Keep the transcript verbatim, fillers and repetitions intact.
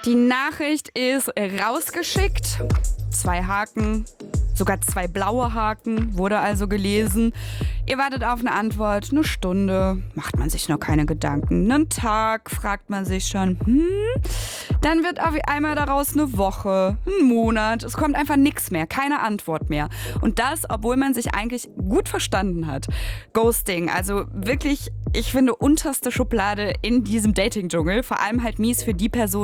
Die Nachricht ist rausgeschickt. Zwei Haken, sogar zwei blaue Haken, wurde also gelesen. Ihr wartet auf eine Antwort, eine Stunde, macht man sich noch keine Gedanken. Einen Tag, fragt man sich schon, hm? Dann wird auf einmal daraus eine Woche, ein Monat. Es kommt einfach nichts mehr, keine Antwort mehr. Und das, obwohl man sich eigentlich gut verstanden hat. Ghosting, also wirklich, ich finde, unterste Schublade in diesem Dating-Dschungel. Vor allem halt mies für die Person,